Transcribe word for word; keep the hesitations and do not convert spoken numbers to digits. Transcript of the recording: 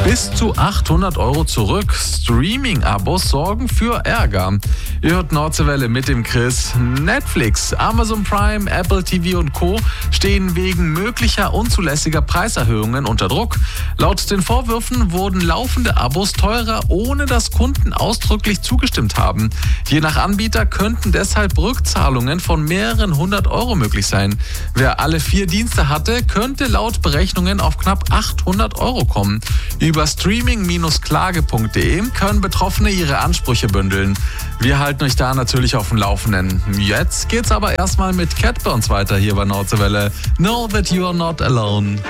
Bis zu achthundert Euro zurück. Streaming-Abos sorgen für Ärger. Ihr hört Nordseewelle mit dem Chris. Netflix, Amazon Prime, Apple T V und Co. stehen wegen möglicher unzulässiger Preiserhöhungen unter Druck. Laut den Vorwürfen wurden laufende Abos teurer, ohne dass Kunden ausdrücklich zugestimmt haben. Je nach Anbieter könnten deshalb Rückzahlungen von mehreren hundert Euro möglich sein. Wer alle vier Dienste hatte, könnte laut Berechnungen auf knapp achthundert Euro kommen. Über streaming klage punkt de können Betroffene ihre Ansprüche bündeln. Wir halten euch da natürlich auf dem Laufenden. Jetzt geht's aber erstmal mit Cat Burns weiter hier bei Nordseewelle. Know that you are not alone.